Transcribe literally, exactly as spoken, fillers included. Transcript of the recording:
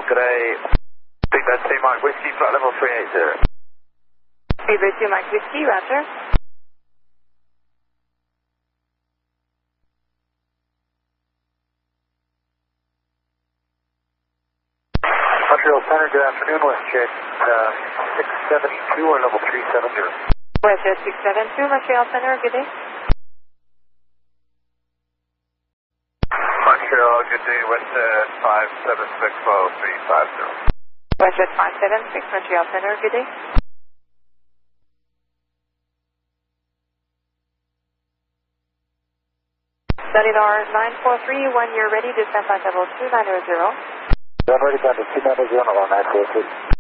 good day. Speedbird two Mike Whiskey, flight level three eighty. Speedbird two Mike Whiskey, roger. Montreal Center, good afternoon, WestJet uh, six seventy-two or level three seventy. WestJet six seventy-two, Montreal Center, good day. Montreal, good day, WestJet five seven six oh three five zero. WestJet five seven six, Montreal Center, good day. Cellular nine four three, when you're ready, descend flight level two nine zero. I'm ready, down to two nine zero, nine four three.